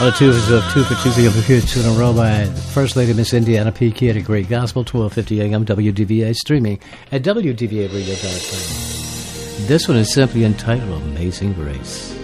On the two for Tuesday, you'll be here two in a row by First Lady Miss Indiana P.K. at a Great Gospel, 1250 a.m. WDVA, streaming at WDVAradio.com. This one is simply entitled Amazing Grace.